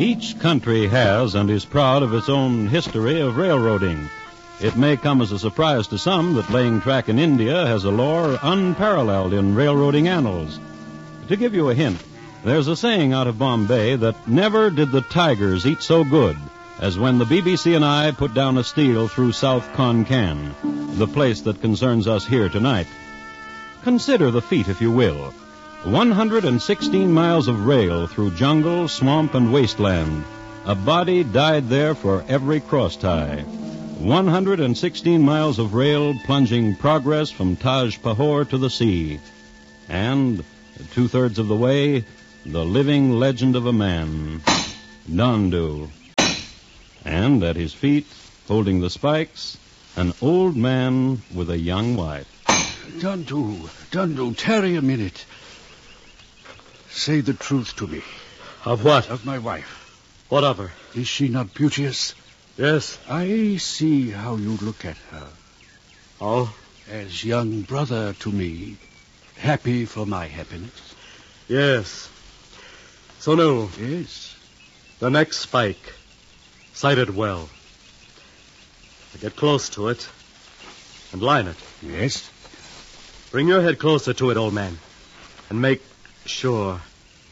Each country has and is proud of its own history of railroading. It may come as a surprise to some that laying track in India has a lore unparalleled in railroading annals. To give you a hint, there's a saying out of Bombay that never did the tigers eat so good as when the BBC and I put down a steel through South Konkan, the place that concerns us here tonight. Consider the feat, if you will. 116 miles of rail through jungle, swamp, and wasteland. A body died there for every cross-tie. 116 miles of rail plunging progress from Taj Pahor to the sea. And, 2/3 of the way, the living legend of a man, Dhandu. And at his feet, holding the spikes, an old man with a young wife. Dhandu, tarry a minute. Say the truth to me. Of what? Of my wife. What of her? Is she not beauteous? Yes. I see how you look at her. Oh? As young brother to me, happy for my happiness. Yes. So, no. Yes. The next spike. Sight it well. Get close to it and line it. Yes. Bring your head closer to it, old man, and make sure.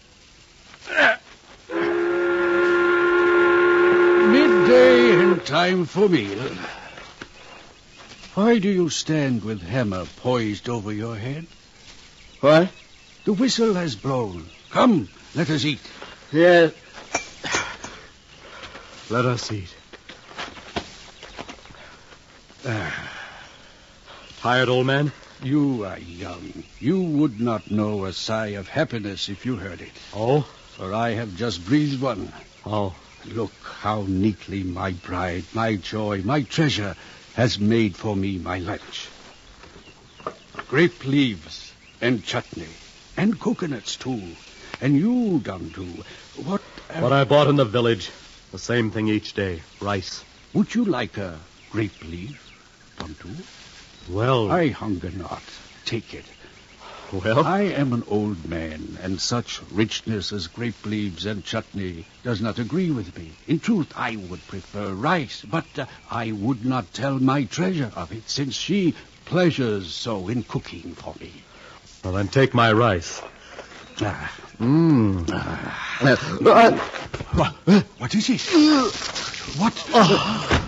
Midday and time for meal. Why do you stand with hammer poised over your head? What? The whistle has blown. Come, let us eat. Yes. Let us eat. Tired, old man? You are young. You would not know a sigh of happiness if you heard it. Oh? For I have just breathed one. Oh. Look how neatly my bride, my joy, my treasure has made for me my lunch. Grape leaves and chutney and coconuts, too. And you, Dhandu, what I bought in the village. The same thing each day. Rice. Would you like a grape leaf, Dhandu? Well... I hunger not. Take it. Well? I am an old man, and such richness as grape leaves and chutney does not agree with me. In truth, I would prefer rice, but I would not tell my treasure of it, since she pleasures so in cooking for me. Well, then take my rice. What is it? What?